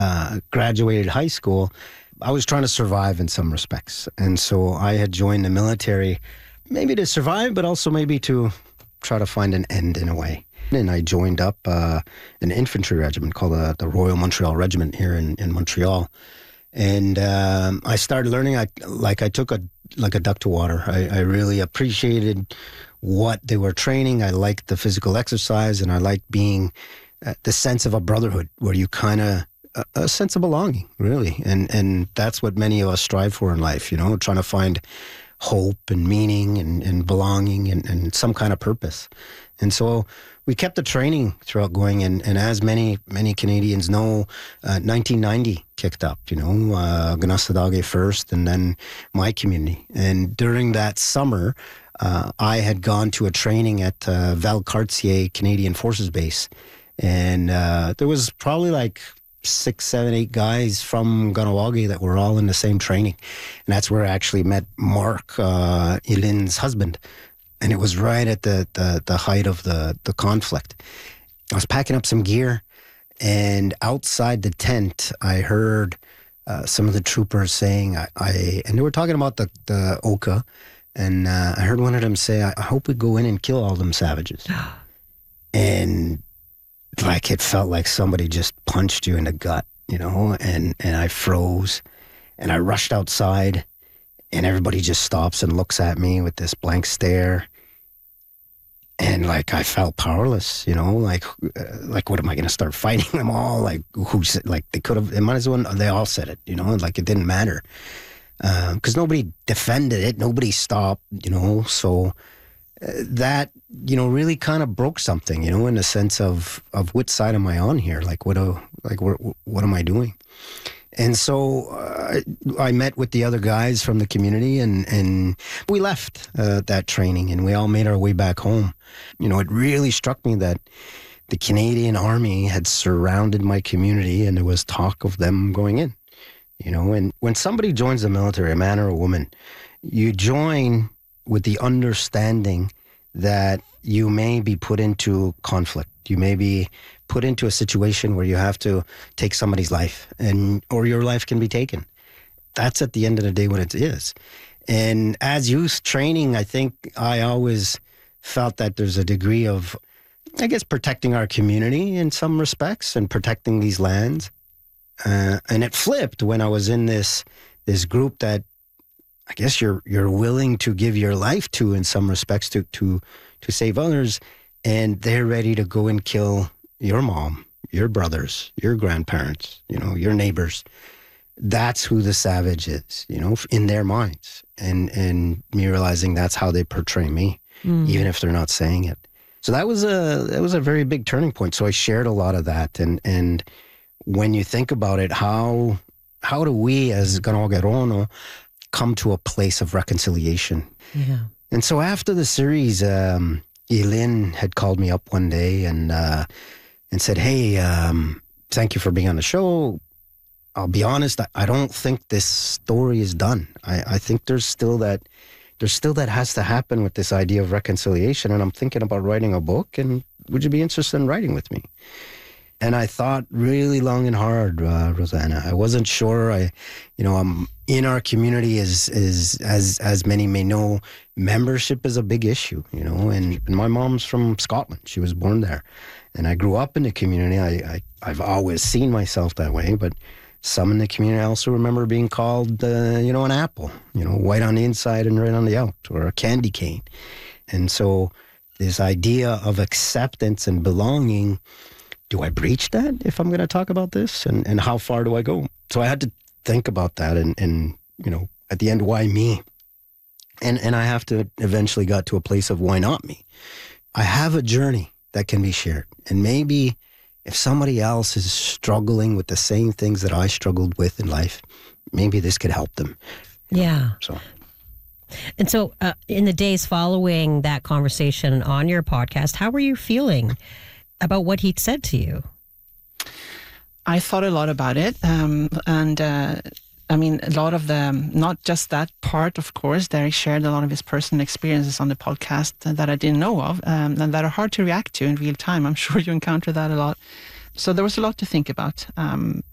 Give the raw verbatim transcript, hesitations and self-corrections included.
uh, graduated high school, I was trying to survive in some respects. And so I had joined the military, maybe to survive, but also maybe to try to find an end in a way. And I joined up uh, an infantry regiment called uh, the Royal Montreal Regiment here in, in Montreal. And um, I started learning, I, like I took a like a duck to water. I, I really appreciated what they were training. I liked the physical exercise, and I liked being uh, the sense of a brotherhood where you kind of, a, a sense of belonging, really. And, and that's what many of us strive for in life, you know, trying to find hope and meaning and, and belonging and, and some kind of purpose. And so we kept the training throughout going, and, and as many many Canadians know, uh, nineteen ninety kicked up, you know, uh, Ganassadage first, and then my community. And during that summer, uh, I had gone to a training at uh, Valcartier Canadian Forces Base, and uh, there was probably like six, seven, eight guys from Kahnawake that were all in the same training. And that's where I actually met Mark, uh, Eileen's husband. And it was right at the, the, the height of the, the conflict. I was packing up some gear, and outside the tent, I heard uh, some of the troopers saying, I, I and they were talking about the, the Oka, and uh, I heard one of them say, I, I hope we go in and kill all them savages. And like it felt like somebody just punched you in the gut, you know, and, and I froze, and I rushed outside, and everybody just stops and looks at me with this blank stare. And like I felt powerless, you know, like uh, like what am I going to start fighting them all? Like who's like they could have, it might as well, they all said it, you know, like it didn't matter because um, nobody defended it, nobody stopped, you know. So uh, that, you know, really kind of broke something, you know, in the sense of of which side am I on here? Like what do, like what what am I doing? And so uh, I met with the other guys from the community, and, and we left uh, that training, and we all made our way back home. You know, it really struck me that the Canadian Army had surrounded my community, and there was talk of them going in. You know, and when somebody joins the military, a man or a woman, you join with the understanding that you may be put into conflict. You may be put into a situation where you have to take somebody's life, and or your life can be taken. That's at the end of the day what it is. And as youth training, I think I always felt that there's a degree of, I guess, protecting our community in some respects and protecting these lands. Uh, and it flipped when I was in this this group that I guess you're you're willing to give your life to in some respects to to to save others, and they're ready to go and kill your mom, your brothers, your grandparents, you know, your neighbors. That's who the savage is, you know, in their minds. And and me realizing that's how they portray me, mm. even if they're not saying it. So that was a that was a very big turning point. So I shared a lot of that. And and when you think about it, how how do we as Kahnawake Rono come to a place of reconciliation? Yeah. And so after the series, um, Eileen had called me up one day and uh, and said, hey, um, thank you for being on the show. I'll be honest, I, I don't think this story is done. I, I think there's still that there's still that has to happen with this idea of reconciliation. And I'm thinking about writing a book, and would you be interested in writing with me? And I thought really long and hard, uh, Rosanna. I wasn't sure. I, you know, I'm in our community is is as as many may know, membership is a big issue. You know, and, and my mom's from Scotland. She was born there, and I grew up in the community. I, I I've always seen myself that way. But some in the community, I also remember being called, uh, you know, an apple. You know, white on the inside and red on the out, or a candy cane. And so this idea of acceptance and belonging. Do I breach that if I'm going to talk about this? And, and how far do I go? So I had to think about that, and, and you know, at the end, why me? And and I have to eventually got to a place of why not me? I have a journey that can be shared. And maybe if somebody else is struggling with the same things that I struggled with in life, maybe this could help them. Yeah. Know, so. And so uh, in the days following that conversation on your podcast, how were you feeling about what he'd said to you? I thought a lot about it. Um, and uh, I mean, a lot of the, not just that part, of course, Derek shared a lot of his personal experiences on the podcast that I didn't know of, um, and that are hard to react to in real time. I'm sure you encounter that a lot. So there was a lot to think about. Um,